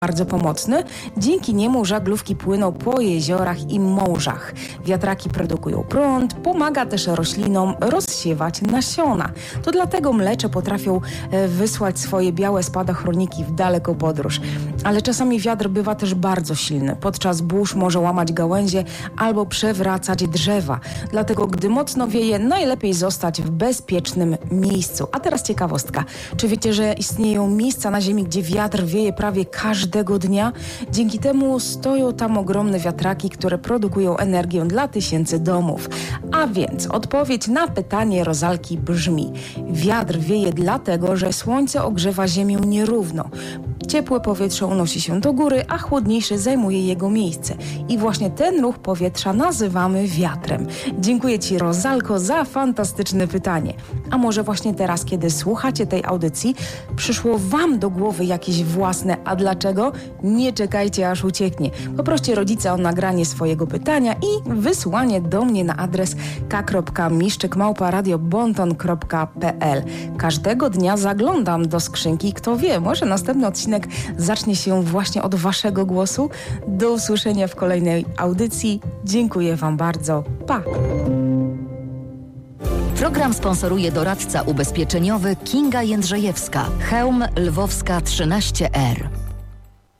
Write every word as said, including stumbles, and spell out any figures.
bardzo pomocny. Dzięki niemu żaglówki płyną po jeziorach i morzach. Wiatraki produkują prąd, pomaga też roślinom rozsiewać nasiona. To dlatego mlecze potrafią wysłać swoje białe spadochroniki w daleką podróż. Ale czasami wiatr bywa też bardzo silny. Podczas burz może łamać gałęzie albo przewracać drzewa. Dlatego gdy mocno wieje, najlepiej zostać w bezpiecznym miejscu. A teraz ciekawostka. Czy wiecie, że istnieją miejsca na Ziemi, gdzie wiatr wieje prawie każdego dnia? Dzięki temu stoją tam ogromne wiatraki, które produkują energię dla tysięcy domów. A więc odpowiedź na pytanie Rozalki brzmi: wiatr wieje dlatego, że słońce ogrzewa Ziemię nierówno. Ciepłe powietrze unosi się do góry, a chłodniejsze zajmuje jego miejsce. I właśnie ten ruch powietrza nazywamy wiatrem. Dziękuję Ci, Rozalko, za fantastyczne pytanie. A może właśnie teraz, kiedy słuchacie tej audycji, przyszło Wam do głowy jakieś własne „a dlaczego”? Nie czekajcie, aż ucieknie. Poproście rodzica o nagranie swojego pytania i wysłanie do mnie na adres k kropka miszczyk małpa radio bonton kropka p l. Każdego dnia zaglądam do skrzynki. Kto wie, może następny odcinek zacznie się właśnie od Waszego głosu. Do usłyszenia w kolejnej audycji. Dziękuję Wam bardzo. Pa! Program sponsoruje doradca ubezpieczeniowy Kinga Jędrzejewska, Chełm Lwowska trzynaście R.